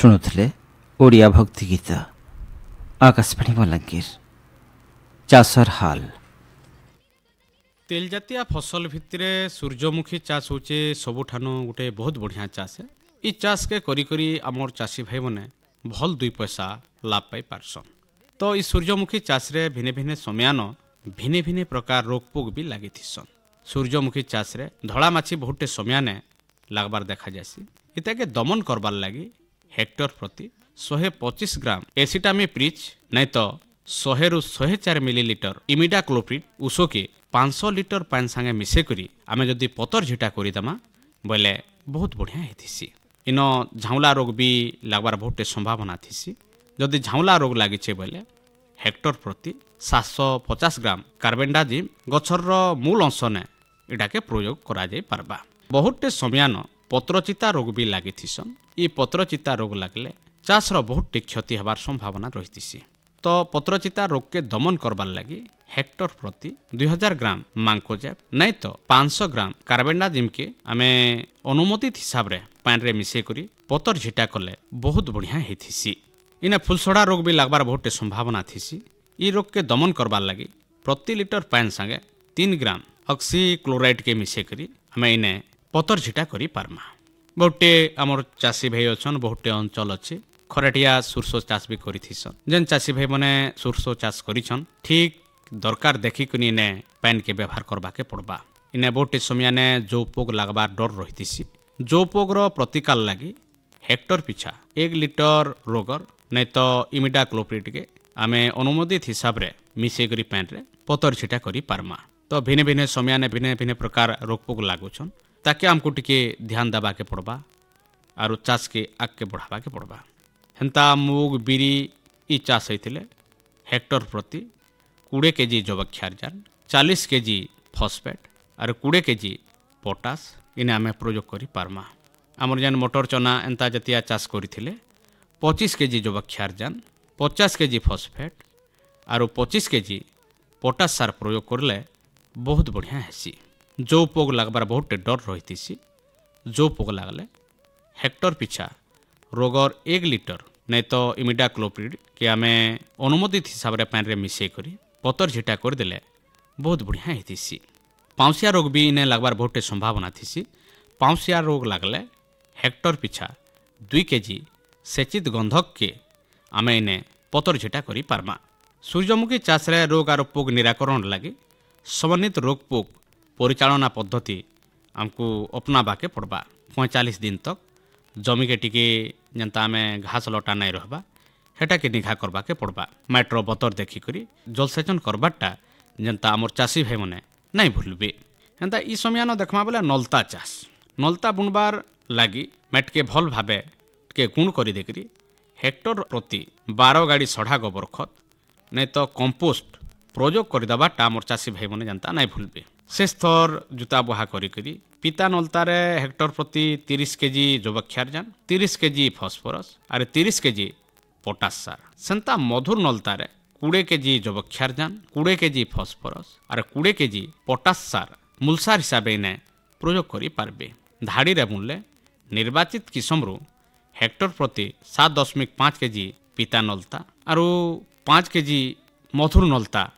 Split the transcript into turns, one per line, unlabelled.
ଶୁଣୁଥିଲେ ଓଡ଼ିଆ ଭକ୍ତି ଗୀତ ଆକାଶବାଣୀ ବଲାଙ୍ଗୀର। ଚାଷର ହାଲ।
ତେଲ ଜାତୀୟ ଫସଲ ଭିତରେ ସୂର୍ଯ୍ୟମୁଖୀ ଚାଷ ହଉଛି ସବୁଠାନୁ ଗୋଟେ ବହୁତ ବଢ଼ିଆ ଚାଷ। ଇ ଚାଷକେ କରି କରି ଆମର ଚାଷୀ ଭାଇମାନେ ଭଲ ଦୁଇ ପଇସା ଲାଭ ପାଇ ପାରସନ୍। ତ ଇ ସୂର୍ଯ୍ୟମୁଖୀ ଚାଷରେ ଭିନେ ଭିନେ ସମୟାନ ଭିନେ ଭିନେ ପ୍ରକାର ରୋଗ ପୋକ ବି ଲାଗିଥିସନ୍। ସୂର୍ଯ୍ୟମୁଖୀ ଚାଷରେ ଧଳା ମାଛି ବହୁଟେ ସମୟାନେ ଲାଗବାର ଦେଖାଯାଏସି। ଇତାକେ ଦମନ କରବାର ଲାଗି ହେକ୍ଟର ପ୍ରତି 125 ଗ୍ରାମ ଏସିଟାମିପ୍ରିଚ ନାଇଁ ତ 100ରୁ 104 ମିଲିଲିଟର ଇମିଡାକ୍ଲୋପ୍ରିଡ୍ ଉଷୋକେ 500 ଲିଟର ପାଣି ସାଙ୍ଗେ ମିଶେଇ କରି ଆମେ ଯଦି ପତର ଝିଟା କରିଦେମା ବୋଇଲେ ବହୁତ ବଢ଼ିଆ ହେଇଥିସି। ଇନ ଝାଉଁଲା ରୋଗ ବି ଲାଗବାର ବହୁଟେ ସମ୍ଭାବନା ଥିସି। ଯଦି ଝାଉଁଲା ରୋଗ ଲାଗିଛେ ବୋଇଲେ ହେକ୍ଟର ପ୍ରତି 750 ଗ୍ରାମ କାର୍ବେଣ୍ଡାଜିମ୍ ଗଛର ମୂଳ ଅଂଶନେ ଏଟାକେ ପ୍ରୟୋଗ କରାଯାଇ ପାରବା। ବହୁଟେ ସମୟାନ ପତ୍ରଚିତା ରୋଗ ବି ଲାଗିଥିସନ୍। ଇ ପତ୍ରଚିତା ରୋଗ ଲାଗିଲେ ଚାଷର ବହୁଟେ କ୍ଷତି ହେବାର ସମ୍ଭାବନା ରହିଥିସି। ତ ପତ୍ରଚିତା ରୋଗକେ ଦମନ କରବାର ଲାଗି ହେକ୍ଟର ପ୍ରତି 2000 ଗ୍ରାମ ମାଙ୍କୋଜେବ ନାଇଁ ତ 500 ଗ୍ରାମ କାର୍ବେଣ୍ଡାଜିମ୍କେ ଆମେ ଅନୁମୋଦିତ ହିସାବରେ ପାଣିରେ ମିଶେଇ କରି ପତର ଝିଟା କଲେ ବହୁତ ବଢ଼ିଆ ହେଇଥିସି। ଇନେ ଫୁଲସଡ଼ା ରୋଗ ବି ଲାଗବାର ବହୁଟେ ସମ୍ଭାବନା ଥିସି। ଇ ରୋଗକେ ଦମନ କରବାର ଲାଗି ପ୍ରତି ଲିଟର ପାଣି ସାଙ୍ଗେ 3 ଗ୍ରାମ ଅକ୍ସିକ୍ଲୋରାଇଡ୍କେ ମିଶେଇ କରି ଆମେ ଇନେ ପତର ଝିଟା କରି ପାରମା। ବହୁଟେ ଆମର ଚାଷୀ ଭାଇ ଅଛନ୍, ବହୁଟେ ଅଞ୍ଚଳ ଅଛି ଖରାଟିଆ ସୋର୍ଷ ଚାଷ ବି କରିଥିସନ୍। ଯେନ୍ ଚାଷୀ ଭାଇ ମାନେ ସୋର୍ଷ ଚାଷ କରିଛନ୍ ଠିକ୍ ଦରକାର ଦେଖିକିନି ଇନେ ପାଣିକେ ବ୍ୟବହାର କରବାକେ ପଡ଼ବା। ଇନେ ବହୁଟେ ସମୟାନେ ଜौ ପୋକ ଲାଗବାର ଡର ରହିଥିସି। ଜौ ପୋକର ପ୍ରତିକାର ଲାଗି ହେକ୍ଟର ପିଛା 1 ଲିଟର ରୋଗର ନାଇଁ ତ ଇମିଡାକ୍ଲୋପ୍ରିଡ୍କେ ଆମେ ଅନୁମୋଦିତ ହିସାବରେ ମିଶେଇ କରି ପାଣିରେ ପତର ଝିଟା କରି ପାରମା। ତ ଭିନେ ଭିନେ ସମୟାନେ ଭିନେ ଭିନେ ପ୍ରକାର ରୋଗ ପୋକ ଲାଗୁଛନ୍, ତାକେ ଆମକୁ ଟିକେ ଧ୍ୟାନ ଦେବାକେ ପଡ଼ବା ଆରୁ ଚାଷକେ ଆଗକେ ବଢ଼ାବାକେ ପଡ଼ବା। ହେନ୍ତା ମୁଗ ବିରି ଇ ଚାଷ ହେଇଥିଲେ ହେକ୍ଟର ପ୍ରତି 20 କେଜି ଜବକ୍ଷାରଜାନ 40 କେଜି ଫସ୍ଫେଟ୍ ଆରୁ 20 କେଜି ପଟାସ ଇନେ ଆମେ ପ୍ରୟୋଗ କରି ପାରମା। ଆମର ଯେନ୍ ମଟର ଚନା ଏନ୍ତା ଜାତୀୟ ଚାଷ କରିଥିଲେ 25 କେଜି ଜବକ୍ଷାରଜାନ 50 କେଜି ଫସ୍ଫେଟ୍ ଆରୁ 25 କେଜି ପଟାସ ସାର ପ୍ରୟୋଗ କରଲେ ବହୁତ ବଢ଼ିଆ ହେସି। ଜौ ପୋକ ଲାଗବାର ବହୁଟେ ଡର ରହିଥିସି। ଜौ ପୋକ ଲାଗଲେ ହେକ୍ଟର ପିଛା ରୋଗର 1 ଲିଟର ନାଇଁ ତ ଇମିଡାକ୍ଲୋପ୍ରିଡ୍ କି ଆମେ ଅନୁମୋଦିତ ହିସାବରେ ପାଣିରେ ମିଶେଇ କରି ପତର ଝିଟା କରିଦେଲେ ବହୁତ ବଢ଼ିଆ ହେଇଥିସି। ପାଉଁଶିଆ ରୋଗ ବି ଇନେ ଲାଗବାର ବହୁଟେ ସମ୍ଭାବନା ଥିସି। ପାଉଁଶିଆ ରୋଗ ଲାଗଲେ ହେକ୍ଟର ପିଛା 2 କେଜି ସେଚିତ ଗନ୍ଧକକେ ଆମେ ଇନେ ପତର ଝିଟା କରି ପାରମା। ସୂର୍ଯ୍ୟମୁଖୀ ଚାଷରେ ରୋଗ ଆରୁ ପୋକ ନିରାକରଣ ଲାଗି ସମନ୍ୱିତ ରୋଗ ପୋକ ପରିଚାଳନା ପଦ୍ଧତି ଆମକୁ ଅପନାବାକେ ପଡ଼ବା। 45 ଦିନ ତକ ଜମିକେ ଟିକେ ଯେନ୍ତା ଆମେ ଘାସ ଲଟା ନାଇଁ ରହବା ହେଟାକେ ନିଘା କରବାକେ ପଡ଼ବା। ମାଟିର ବତର ଦେଖିକରି ଜଳସେଚନ କରବାରଟା ଯେନ୍ତା ଆମର ଚାଷୀ ଭାଇମାନେ ନାଇଁ ଭୁଲବେ। ହେନ୍ତା ଇ ସମୟାନ ଦେଖମା ବୋଲେ ନଲତା ଚାଷ। ନଲତା ବୁଣବାର ଲାଗି ମାଟିକେ ଭଲ ଭାବେ ଟିକେ ଗୁଣ କରି ଦେଇକରି ହେକ୍ଟର ପ୍ରତି 12 ଗାଡ଼ି ସଢ଼ା ଗୋବର ଖତ ନାଇଁ ତ କମ୍ପୋଷ୍ଟ ପ୍ରୟୋଗ କରିଦେବାଟା ଆମର ଚାଷୀ ଭାଇମାନେ ଯେନ୍ତା ନାଇଁ ଭୁଲବେ। ସେ ସ୍ତର ଜୁତା ବୁହା କରିକରି ପିତା ନଲତାରେ ହେକ୍ଟର ପ୍ରତି 30 କେଜି ଜବକ୍ଷାରଜାନ 30 କେଜି ଫସ୍ଫରସ୍ ଆରୁ 30 କେଜି ପଟାସ ସାର। ସେନ୍ତା ମଧୁର ନଲତାରେ 20 କେଜି ଜବକ୍ଷାରଜାନ 20 କେଜି ଫସ୍ଫରସ୍ ଆରୁ 20 କେଜି ପଟାସ ସାର ମୂଲସାର ହିସାବେ ଇନେ ପ୍ରୟୋଗ କରି ପାରବେ। ଧାଡ଼ିରେ ବୁଣଲେ ନିର୍ବାଚିତ କିସମରୁ ହେକ୍ଟର ପ୍ରତି 7.5 କେଜି ପିତା ନଲତା ଆରୁ 5 କେଜି ମଧୁର ନଲତା